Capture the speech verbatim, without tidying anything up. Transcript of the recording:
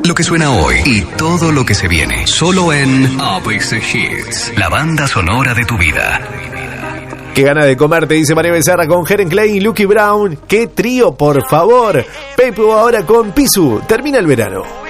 Lo que suena hoy y todo lo que se viene. Solo en A B C Hits, la banda sonora de tu vida. Qué gana de comer, te dice María Becerra con Heren Klein y Lucky Brown. Qué trío, por favor. Pepo ahora con Pisu. Termina el verano.